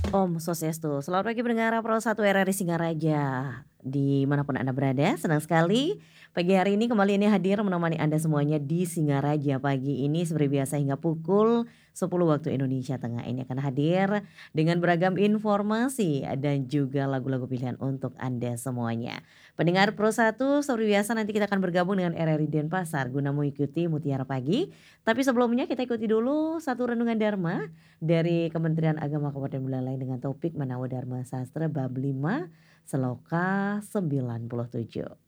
Om Swastiastu. Selamat pagi pendengar Pro 1 RRI Singaraja. Dimanapun Anda berada, senang sekali pagi hari ini kembali ini hadir menemani Anda semuanya di Singaraja pagi ini seperti biasa hingga pukul 10 waktu Indonesia Tengah ini akan hadir dengan beragam informasi dan juga lagu-lagu pilihan untuk Anda semuanya. Pendengar Pro 1 seperti biasa nanti kita akan bergabung dengan RRI Denpasar guna mengikuti Mutiara Pagi. Tapi sebelumnya kita ikuti dulu satu renungan Dharma dari Kementerian Agama Kabupaten Buleleng dengan topik Manawa Dharma Sastra bab 5 Seloka 97.